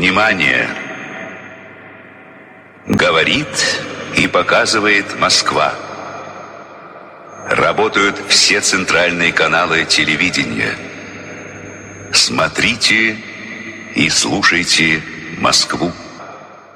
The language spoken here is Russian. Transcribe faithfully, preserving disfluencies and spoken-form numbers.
Внимание! Говорит и показывает Москва. Работают все центральные каналы телевидения. Смотрите и слушайте Москву.